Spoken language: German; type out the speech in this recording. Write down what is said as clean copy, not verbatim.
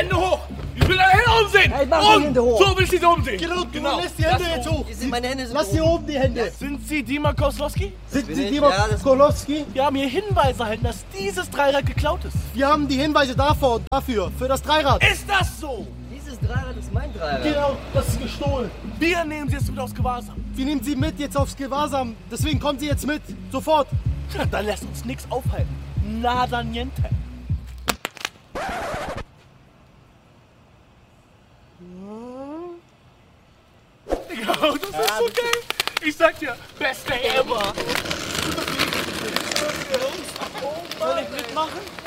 Hände hoch! Ich will deine Hände umsehen! Hey, mach die Hände hoch! So will ich sie umsehen! Genau. Lässt die Hände jetzt hoch! Meine Hände sind Lass hier oben die Hände! Sind Sie Dima Kozlowski? Sind bin Sie ich. Dima Ja, das- Kolowski? Wir haben hier Hinweise erhalten, dass dieses Dreirad geklaut ist. Wir haben die Hinweise davor und dafür, für das Dreirad. Ist das so? Dieses Dreirad ist mein Dreirad. Genau, das ist gestohlen. Wir nehmen Sie jetzt mit aufs Gewahrsam. Wir nehmen Sie mit jetzt aufs Gewahrsam. Deswegen kommen Sie jetzt mit. Sofort. Tja, dann lässt uns nichts aufhalten. Nada niente. Ja, das ist so geil. Ich sag dir, beste ever. Soll ich mitmachen?